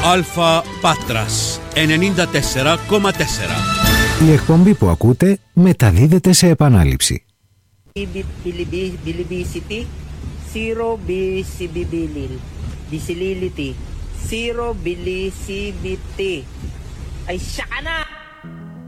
Alpha Patras 94,4. Η εκπομπή που ακούτε μεταδίδεται σε επανάληψη. Bilibisity, zero visibility. Visibility, zero visibility. Ay, siya ka na!